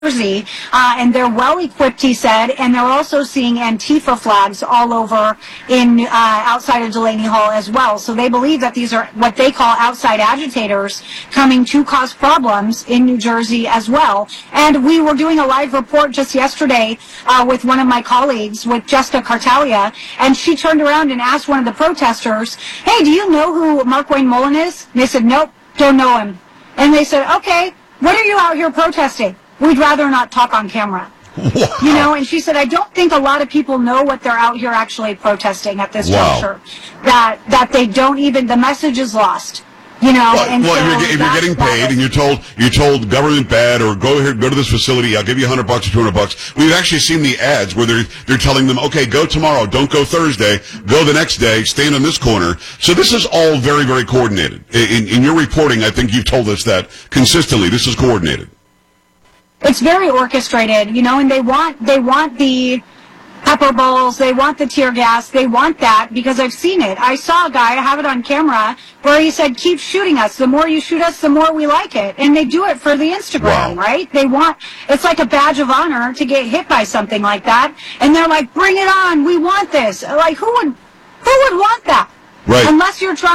Jersey, and they're well equipped, he said, and they're also seeing Antifa flags all over in outside of Delaney Hall as well. So they believe that these are what they call outside agitators coming to cause problems in New Jersey as well. And we were doing a live report just yesterday with one of my colleagues, with Jessica Cartalia, and she turned around and asked one of the protesters, "Hey, do you know who Markwayne Mullin is?" And they said, "Nope, don't know him." And they said, "Okay, what are you out here protesting?" "We'd rather not talk on camera." Wow. You know, and she said, "I don't think a lot of people know what they're out here actually protesting at this juncture. That they don't even, the message is lost. You know, if you're getting paid and you're told government bad or go here, go to this facility, I'll give you $100 or $200. We've actually seen the ads where they're telling them, okay, go tomorrow, don't go Thursday, go the next day, stand on this corner. So this is all very, very coordinated. In your reporting, I think you've told us that consistently. This is coordinated. It's very orchestrated, you know, and they want the pepper balls, they want the tear gas, they want that because I've seen it. I saw a guy, I have it on camera, where he said, "Keep shooting us. The more you shoot us, the more we like it." And they do it for the Instagram, right? It's like a badge of honor to get hit by something like that. And they're like, "Bring it on. We want this." Like, who would want that? Right. Unless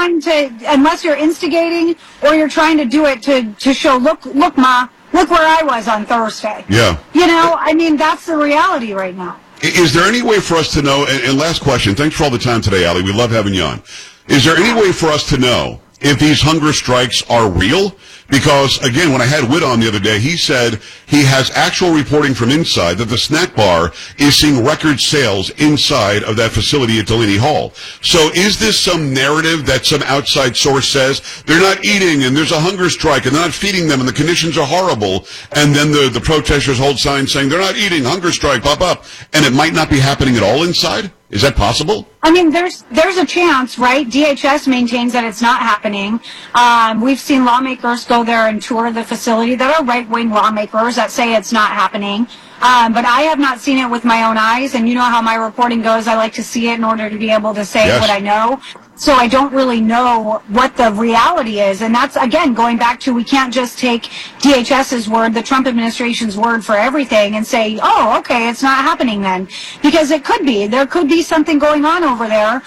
you're instigating or you're trying to do it to show, look, Ma, look where I was on Thursday. Yeah. You know, I mean, that's the reality right now. Is there any way for us to know, and last question, thanks for all the time today, Ali, we love having you on. Is there any way for us to know if these hunger strikes are real? Because, again, when I had Witt on the other day, he said he has actual reporting from inside that the snack bar is seeing record sales inside of that facility at Delaney Hall. So is this some narrative that some outside source says they're not eating and there's a hunger strike and they're not feeding them and the conditions are horrible, and then the protesters hold signs saying they're not eating, hunger strike, pop up, and it might not be happening at all inside? Is that possible? I mean, there's a chance, right? DHS maintains that it's not happening. We've seen lawmakers go there and tour the facility that are right-wing lawmakers that say it's not happening. But I have not seen it with my own eyes, and you know how my reporting goes. I like to see it in order to be able to say what I know. So I don't really know what the reality is. And that's, again, going back to we can't just take DHS's word, the Trump administration's word for everything and say, oh, okay, it's not happening then. Because it could be. There could be something going on over there.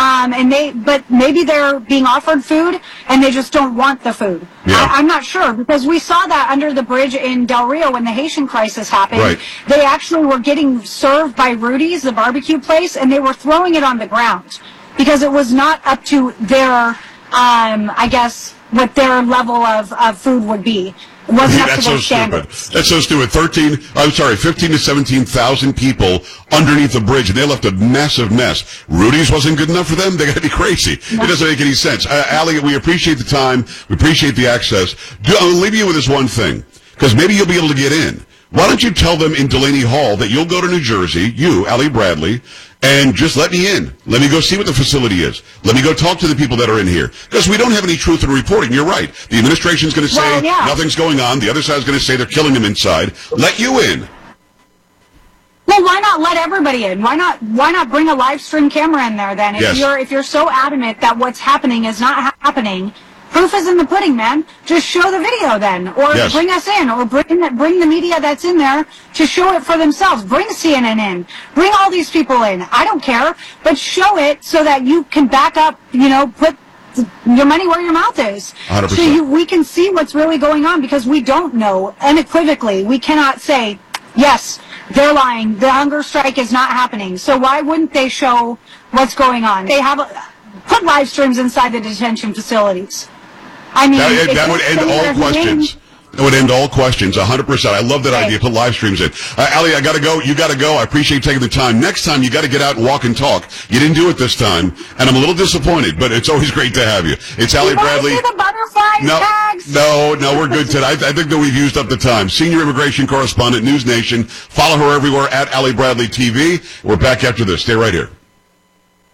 But maybe they're being offered food and they just don't want the food. Yeah. I'm not sure, because we saw that under the bridge in Del Rio when the Haitian crisis happened. Right. They actually were getting served by Rudy's, the barbecue place, and they were throwing it on the ground because it was not up to their, I guess, what their level of food would be. It wasn't up to their standards. That's so stupid. 15 to 17,000 people underneath the bridge, and they left a massive mess. Rudy's wasn't good enough for them? They got to be crazy. No. It doesn't make any sense. Ali, we appreciate the time. We appreciate the access. I'll leave you with this one thing, because maybe you'll be able to get in. Why don't you tell them in Delaney Hall that you'll go to New Jersey, you, Ali Bradley, and just let me in. Let me go see what the facility is. Let me go talk to the people that are in here. Because we don't have any truth in reporting. You're right. The administration's going to say nothing's going on. The other side's going to say they're killing them inside. Let you in. Well, why not let everybody in? Why not bring a live stream camera in there then? If you're so adamant that what's happening is not happening, proof is in the pudding, man. Just show the video then, or bring us in, or bring the media that's in there to show it for themselves. Bring CNN in. Bring all these people in. I don't care, but show it so that you can back up, you know, put your money where your mouth is. 100%. So we can see what's really going on, because we don't know unequivocally. We cannot say, yes, they're lying. The hunger strike is not happening. So why wouldn't they show what's going on? They have put live streams inside the detention facilities. I mean, that would end all questions. That would end all questions, 100%. I love that idea. Put live streams in. Ali, I got to go. You got to go. I appreciate you taking the time. Next time, you got to get out and walk and talk. You didn't do it this time, and I'm a little disappointed, but it's always great to have you. It's Ali Bradley. See the butterfly tags? No, we're good today. I think that we've used up the time. Senior immigration correspondent, News Nation. Follow her everywhere at Ali Bradley TV. We're back after this. Stay right here.